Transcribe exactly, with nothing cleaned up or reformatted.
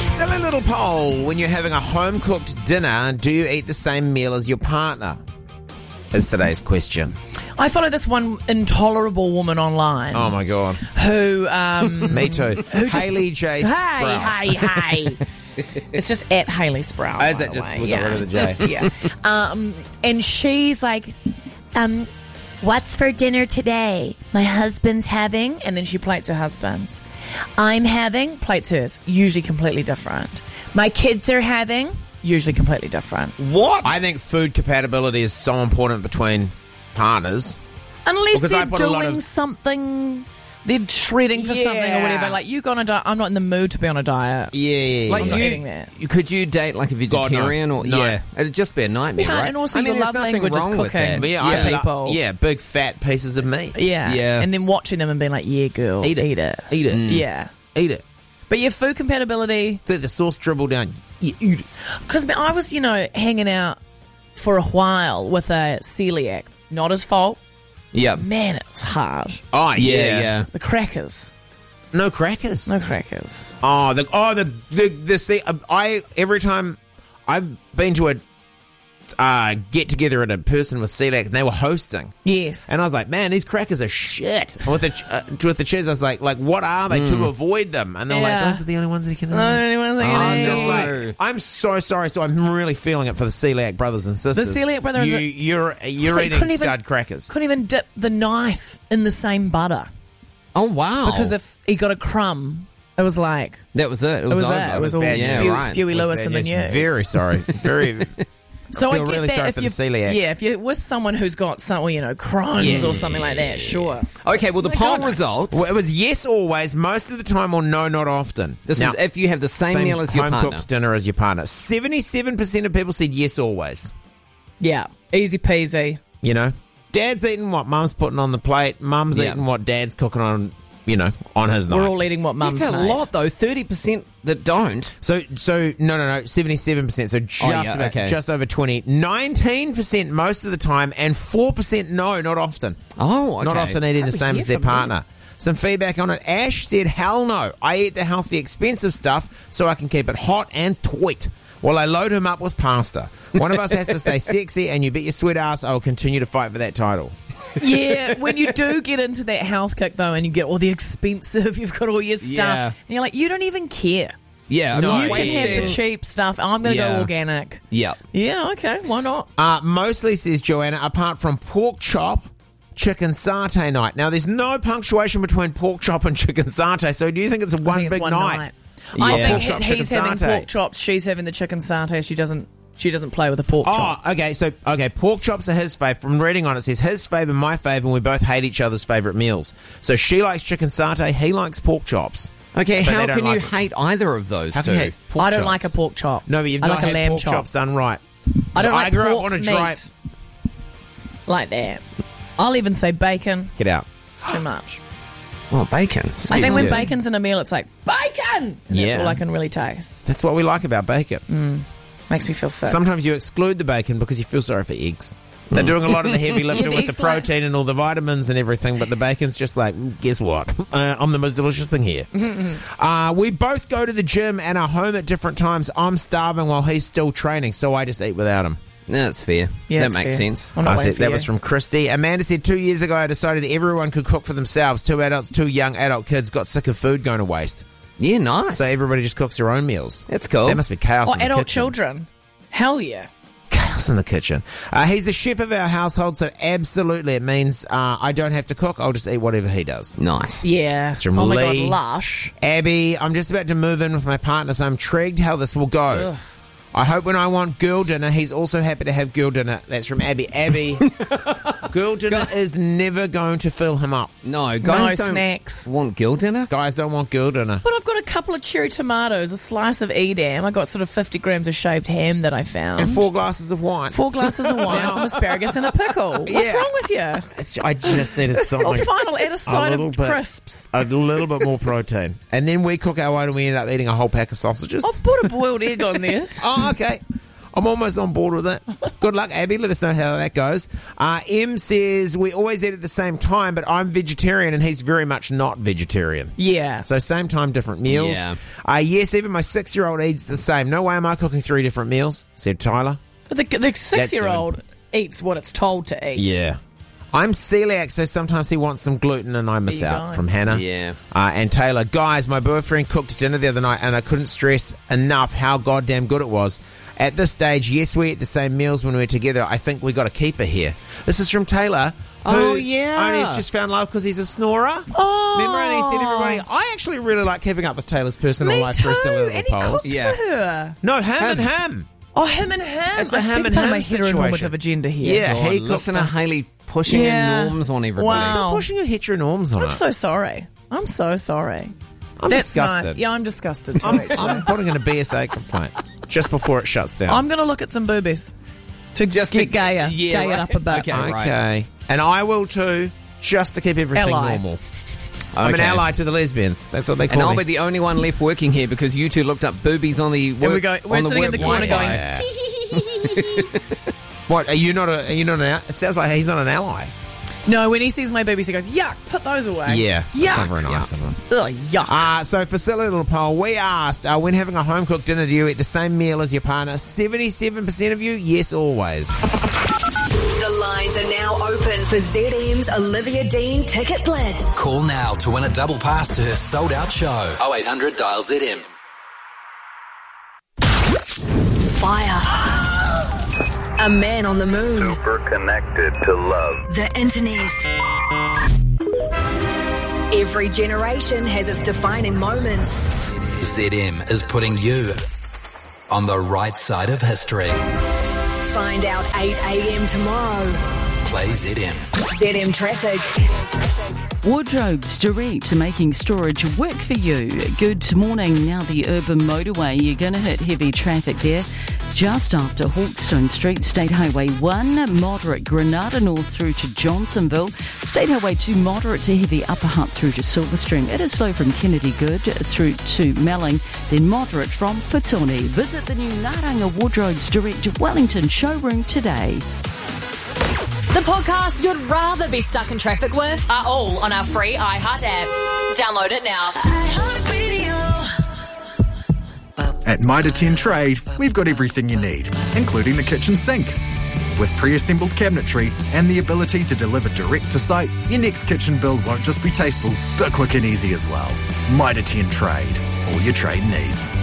Silly little poll. When you're having a home-cooked dinner, do you eat the same meal as your partner? Is today's question. I follow this one intolerable woman online. Oh, my God. Who, um... Me too. Who just, Hayley J. Hey, Sprout. hey, hey. It's just at Hayley Sprout. Oh, is by it the just way. we yeah. got rid of the J? Yeah. Um, and she's like, um, what's for dinner today? My husband's having, and then she plates her husband's. I'm having, plates hers, usually completely different. My kids are having, usually completely different. What? I think food compatibility is so important between partners. Unless Because I they're put a lot doing of- something, they're shredding for something or Yeah. whatever. Like, you go on a diet, I'm not in the mood to be on a diet. Yeah, yeah, yeah. Like I'm not you, eating that. you- could you date like a vegetarian no. or No. yeah? It'd just be a nightmare, Yeah, right? and also I mean, your there's love nothing language is wrong with cooking. that. But yeah, Yeah. I lo- people. yeah, big fat pieces of meat. Yeah. Yeah. And then watching them and being like, yeah, girl, Eat it. Eat it. Eat it. Yeah. Eat it. But your food compatibility, Let the sauce dribble down. Yeah, eat it. because I was, you know, hanging out for a while with a celiac. Not his fault. Yeah, Man, it was hard. Oh, yeah. yeah, yeah. The crackers. No crackers. No crackers. Oh, the oh the the the see. I every time I've been to a uh, get together at a person with celiac, and they were hosting, Yes. and I was like, man, these crackers are shit. And with the ch- uh, with the cheese, I was like, like what are they to avoid them? And they're like, Yeah. those are the only ones that you can. No, eat. anyone's like, I was "Eh." just like, I'm so sorry. So I'm really feeling it for the celiac brothers and sisters. celiac brothers you, are- you're you're So you eating couldn't even- dud crackers. couldn't even dip the knife in the same butter. Oh wow! Because if he got a crumb, it was like, that was it. It it was, was over. that. It was all bad spew, news. Yeah, right. Spewy Was Lewis bad in the news. news. Very sorry. Very. So I I, feel get really that sorry if for you, the celiacs. yeah, if you're with someone who's got some, you know, Crohn's or something like that, sure. Okay, well the my poll God. results. Well, it was yes always, most of the time, or no, not often. This Now, is if you have the same, same meal as your home partner. cooked dinner as your partner. Seventy-seven percent of people said yes always. Yeah, easy peasy. You know, dad's eating what mum's putting on the plate. Mum's Yeah. eating what dad's cooking on. You know, on his nights. We're all eating what mum's It's a made. lot though. Thirty percent that don't. So, so no, no, no. Seventy-seven percent. So just Oh, yeah, about, okay. just over twenty. Nineteen percent most of the time, and four percent no, not often. Oh, okay. Not often eating the That'd be same as their here for me. partner. Some feedback on it. Ash said, hell no. I eat the healthy, expensive stuff so I can keep it hot and toit while I load him up with pasta. One of us has to stay sexy, and you bet your sweet ass I will continue to fight for that title. Yeah, when you do get into that health kick though, and you get all the expensive, you've got all your stuff, Yeah. and you're like, you don't even care. Yeah, I'm No, not You can wasting. have the cheap stuff. I'm going to Yeah. go organic. Yeah. Yeah, okay, why not? Uh, mostly, says Joanna, apart from pork chop, chicken satay night. Now, there's no punctuation between pork chop and chicken satay, so do you think it's a one I think big it's one night? night. Yeah. I Pork think chop, he- he's chicken having satay. pork chops. She's having the chicken satay. She doesn't. She doesn't play with the pork chop. Oh, okay. So, okay, pork chops are his fave. From reading on it, it says his fave and my fave, and we both hate each other's favourite meals. So she likes chicken satay, he likes pork chops. Okay, But they how don't can like you it. hate either of those How two? can you hate pork I don't chops? like a pork chop. No, but you've I got like to a have lamb pork chop. chops done right. I don't So like I grew pork up on a meat dry. like that. I'll even say bacon. Get out. It's too much. Oh, bacon. I think when Yeah. bacon's in a meal, it's like bacon. And Yeah. That's all I can really taste. That's what we like about bacon. Makes me feel sick. Sometimes you exclude the bacon because you feel sorry for eggs. They're doing a lot of the heavy lifting the with the eggs like- protein and all the vitamins and everything, but the bacon's just like, guess what? Uh, I'm the most delicious thing here. uh, we both go to the gym and are home at different times. I'm starving while he's still training, so I just eat without him. No, that's fair. Yeah, that it's makes fair. sense. I'm not I waiting said, for that you. was from Christy. Amanda said, two years ago I decided everyone could cook for themselves. Two adults, two young adult kids got sick of food going to waste. Yeah, nice. So everybody just cooks their own meals. That's cool. That must be chaos Or in the adult kitchen. children. Hell yeah. Chaos in the kitchen. Uh, he's the chef of our household, so absolutely it means uh, I don't have to cook. I'll just eat whatever he does. Nice. Yeah. It's from oh my Lee. god, lush. Abby, I'm just about to move in with my partner, so I'm intrigued how this will go. Ugh. I hope when I want girl dinner, he's also happy to have girl dinner. That's from Abby. Abby, girl dinner is never going to fill him up. No, guys No don't snacks. want grill dinner. Guys don't want girl dinner. But I've got a couple of cherry tomatoes, a slice of Edam. I got sort of fifty grams of shaved ham that I found. And four glasses of wine. Four glasses of wine, some asparagus, and a pickle. What's Yeah. wrong with you? It's, I just needed something. Oh, fine, I'll add a side little of bit. crisps. A little bit more protein. And then we cook our own and we end up eating a whole pack of sausages. I've put a boiled egg on there. Oh, okay. I'm almost on board with it. Good luck, Abby. Let us know how that goes. Uh, M says, we always eat at the same time, but I'm vegetarian and he's very much not vegetarian. Yeah. So same time, different meals. Yeah. Uh, yes, even my six-year-old eats the same. No way am I cooking three different meals, said Tyler. But the, the six-year-old eats what it's told to eat. Yeah. I'm celiac, so sometimes he wants some gluten and I miss There you out. go. From Hannah. Yeah. Uh, and Taylor, guys, my boyfriend cooked dinner the other night and I couldn't stress enough how goddamn good it was. At this stage, yes, we eat the same meals when we're together. I think we got a keeper here. This is from Taylor. Who Oh, yeah. only has just found love because he's a snorer. Oh. Remember, and he said everybody, I actually really like keeping up with Taylor's personal Me life too. for a silly little And he polls. cooks Yeah. for her. No, him and him. Oh, him and him. It's a I him beg and your pardon, him my heteronormative situation. agenda here. Yeah, God, he cooked listen for- to Hayley pushing Yeah. her norms on everybody. Wow. Stop pushing your heteronorms on I'm it. so sorry. I'm so sorry. I'm That's disgusted. nice. Yeah, I'm disgusted too. I'm, actually. I'm putting in a B S A complaint just before it shuts down. I'm going to look at some boobies to Just get to- gayer, yeah, gay it right. up a bit. Okay. okay. right. And I will too, just to keep everything Ally. normal. I'm an Okay. ally to the lesbians. That's what they call And I'll me. be the only one left working here because you two looked up boobies on the work. And we go, we're on the sitting in work the corner Wi-Fi. going, What, are you not a, are you not an, al- it sounds like he's not an ally. no, when he sees my boobies, he goes, yuck, put those away. Yeah. Yuck. That's not very nice of him. Ugh, yuck. Uh, so for silly little poll, we asked, uh, when having a home-cooked dinner, do you eat the same meal as your partner? seventy-seven percent of you, yes, always. The lines are now open for Z M's Olivia Dean Ticket Blitz. Call now to win a double pass to her sold-out show. oh eight hundred dial Z M. Fire. A man on the moon. Super connected to love. The internet. Every generation has its defining moments. Z M is putting you on the right side of history. Find out eight a.m. tomorrow. Play Z M. Z M Traffic. Wardrobes Direct, making storage work for you. Good morning. Now the urban motorway, you're going to hit heavy traffic there. Just after Hawkstone Street, State Highway one, moderate Granada North through to Johnsonville. State Highway two, moderate to heavy Upper Hutt through to Silverstring. It is slow from Kennedy Good through to Melling, then moderate from Petone. Visit the new Naranga Wardrobes Direct Wellington showroom today. The podcasts you'd rather be stuck in traffic with are all on our free iHeart app. Download it now. At Mitre ten Trade, we've got everything you need, including the kitchen sink. With pre-assembled cabinetry and the ability to deliver direct to site, your next kitchen build won't just be tasteful, but quick and easy as well. Mitre ten Trade, all your trade needs.